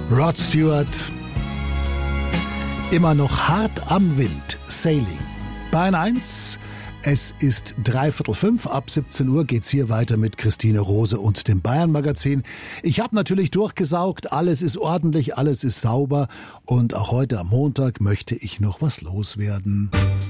Rod Stewart, immer noch hart am Wind, Sailing. Bayern 1, es ist 4:45, ab 17 Uhr geht's hier weiter mit Christine Rose und dem Bayern-Magazin. Ich habe natürlich durchgesaugt, alles ist ordentlich, alles ist sauber und auch heute am Montag möchte ich noch was loswerden.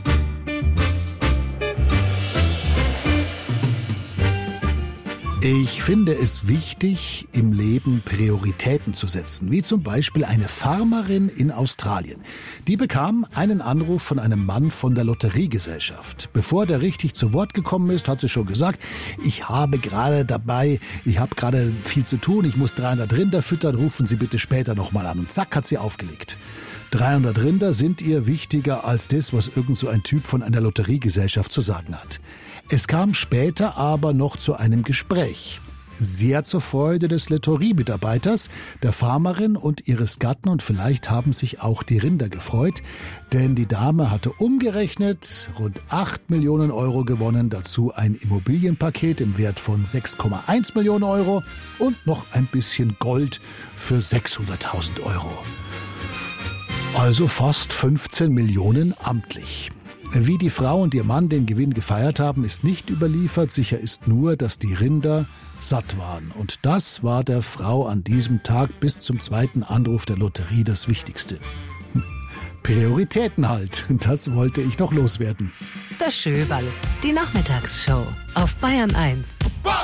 Ich finde es wichtig, im Leben Prioritäten zu setzen, wie zum Beispiel eine Farmerin in Australien. Die bekam einen Anruf von einem Mann von der Lotteriegesellschaft. Bevor der richtig zu Wort gekommen ist, hat sie schon gesagt, ich habe gerade viel zu tun, ich muss 300 Rinder füttern, rufen Sie bitte später nochmal an. Und zack, hat sie aufgelegt. 300 Rinder sind ihr wichtiger als das, was irgend so ein Typ von einer Lotteriegesellschaft zu sagen hat. Es kam später aber noch zu einem Gespräch. Sehr zur Freude des Lotteriemitarbeiters, der Farmerin und ihres Gatten, und vielleicht haben sich auch die Rinder gefreut, denn die Dame hatte umgerechnet rund 8 Millionen Euro gewonnen, dazu ein Immobilienpaket im Wert von 6,1 Millionen Euro und noch ein bisschen Gold für 600.000 Euro. Also fast 15 Millionen amtlich. Wie die Frau und ihr Mann den Gewinn gefeiert haben, ist nicht überliefert. Sicher ist nur, dass die Rinder satt waren. Und das war der Frau an diesem Tag bis zum zweiten Anruf der Lotterie das Wichtigste. Prioritäten halt. Das wollte ich noch loswerden. Das Schöberl, die Nachmittagsshow auf Bayern 1.